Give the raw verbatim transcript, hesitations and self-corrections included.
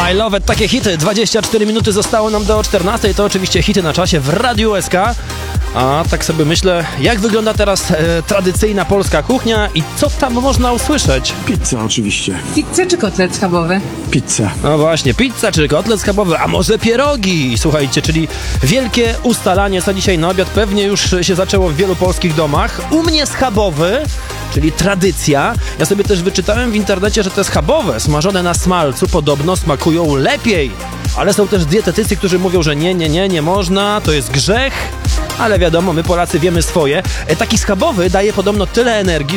I love it, takie hity. dwadzieścia cztery minuty zostało nam do czternastej. To oczywiście hity na czasie w Radiu S K. A tak sobie myślę, jak wygląda teraz e, tradycyjna polska kuchnia i co tam można usłyszeć? Pizza oczywiście. Pizza czy kotlet schabowy? Pizza. No właśnie, pizza czy kotlet schabowy, a może pierogi? Słuchajcie, czyli wielkie ustalanie, co dzisiaj na obiad pewnie już się zaczęło w wielu polskich domach. U mnie schabowy, czyli tradycja. Ja sobie też wyczytałem w internecie, że te schabowe, smażone na smalcu, podobno smakują lepiej. Ale są też dietetycy, którzy mówią, że nie, nie, nie, nie można, to jest grzech. Ale wiadomo, my Polacy wiemy swoje. E, taki schabowy daje podobno tyle energii,